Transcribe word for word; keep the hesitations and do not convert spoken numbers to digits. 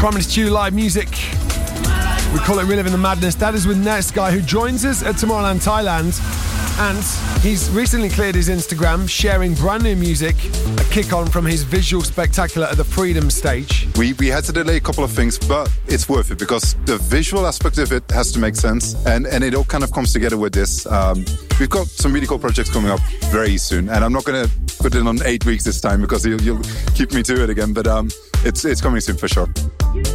promised you live music. We call it Reliving the Madness. That is with Next Guy, who joins us at Tomorrowland, Thailand. And he's recently cleared his Instagram, sharing brand new music, a kick-on from his visual spectacular at the Freedom stage. We we had to delay a couple of things, but it's worth it because the visual aspect of it has to make sense. And, and it all kind of comes together with this. Um, we've got some really cool projects coming up very soon. And I'm not going to put it on eight weeks this time because you'll, you'll keep me to it again. But um, it's, it's coming soon for sure.